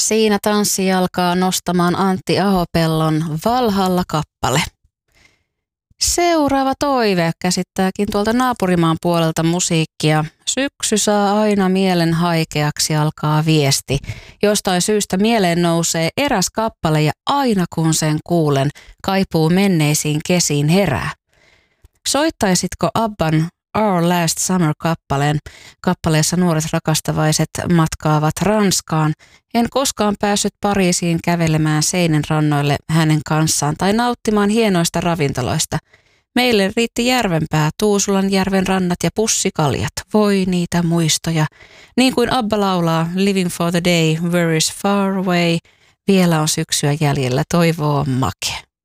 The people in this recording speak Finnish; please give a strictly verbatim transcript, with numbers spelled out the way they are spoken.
Siinä tanssi alkaa nostamaan Antti Ahopellon Valhalla-kappale. Seuraava toive käsittääkin tuolta naapurimaan puolelta musiikkia. Syksy saa aina mielen haikeaksi, alkaa viesti. Jostain syystä mieleen nousee eräs kappale ja aina kun sen kuulen, kaipuu menneisiin kesiin herää. Soittaisitko Abban Our Last Summer-kappaleen? Kappaleessa nuoret rakastavaiset matkaavat Ranskaan. En koskaan päässyt Pariisiin kävelemään Seinen rannoille hänen kanssaan tai nauttimaan hienoista ravintoloista. Meille riitti Järvenpää, Tuusulan järven rannat ja pussikaljat. Voi niitä muistoja. Niin kuin Abba laulaa, Living for the day, where is far away. Vielä on syksyä jäljellä, toivo on makea.